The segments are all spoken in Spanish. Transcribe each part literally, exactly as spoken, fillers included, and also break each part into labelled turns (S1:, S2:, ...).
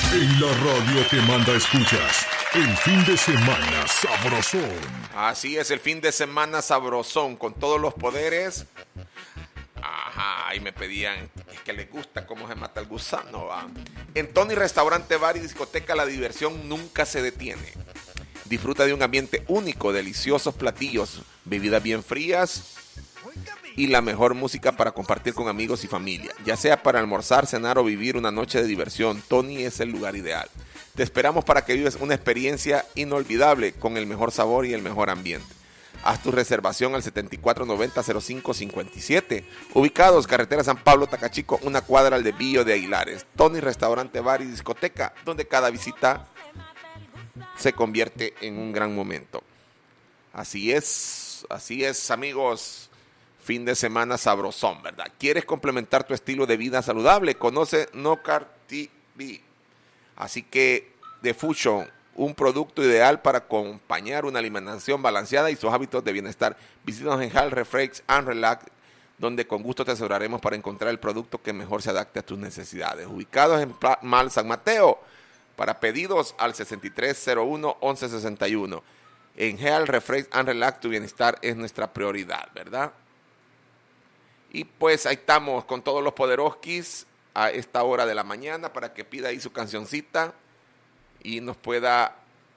S1: En la radio que manda escuchas, el fin de semana sabrosón.
S2: Así es, el fin de semana sabrosón, con todos los poderes. Ajá, y me pedían, es que les gusta cómo se mata el gusano, ¿va? En Tony Restaurante, Bar y Discoteca, la diversión nunca se detiene. Disfruta de un ambiente único, deliciosos platillos, bebidas bien frías y la mejor música para compartir con amigos y familia. Ya sea para almorzar, cenar o vivir una noche de diversión, Tony es el lugar ideal. Te esperamos para que vivas una experiencia inolvidable con el mejor sabor y el mejor ambiente. Haz tu reservación al setenta y cuatro noventa cero cinco cincuenta y siete. Ubicados, carretera San Pablo, Tacachico, una cuadra al desvío de Aguilares. Tony Restaurante, Bar y Discoteca, donde cada visita se convierte en un gran momento. Así es, así es, amigos. Fin de semana sabrosón, ¿verdad? ¿Quieres complementar tu estilo de vida saludable? Conoce Nocar T V. Así que, The Fusion, un producto ideal para acompañar una alimentación balanceada y sus hábitos de bienestar. Visítanos en Health Refresh and Relax, donde con gusto te asesoraremos para encontrar el producto que mejor se adapte a tus necesidades. Ubicados en Mal San Mateo, para pedidos al sesenta y tres cero uno once sesenta y uno. En Health Refresh and Relax, tu bienestar es nuestra prioridad, ¿verdad? Y pues ahí estamos con todos los poderoskis a esta hora de la mañana para que pida ahí su cancioncita y nos pueda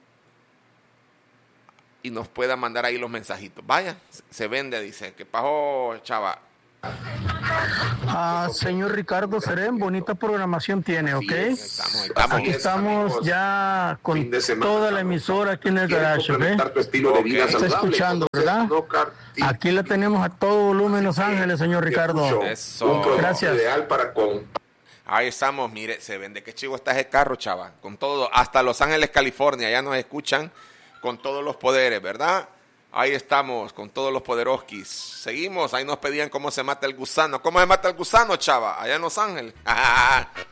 S2: y nos pueda mandar ahí los mensajitos. Vaya, se vende, dice. ¿Qué pasó, chava?
S3: Ah, señor Ricardo Serén, bonita programación tiene, ¿ok?
S2: Estamos, estamos,
S3: aquí estamos ya con toda la emisora aquí en el garage, ¿ok?
S2: Tu estilo de vida
S3: Está escuchando, ¿verdad? Aquí la tenemos a todo volumen, Los Ángeles, señor Ricardo.
S2: Eso.
S3: Gracias.
S2: Ideal para con... Ahí estamos, mire, se vende. Qué chivo está ese carro, chava. Con todo, hasta Los Ángeles, California, ya nos escuchan con todos los poderes, ¿verdad? Ahí estamos, con todos los poderoskis. Seguimos, ahí nos pedían cómo se mata el gusano. ¿Cómo se mata el gusano, chava? Allá en Los Ángeles.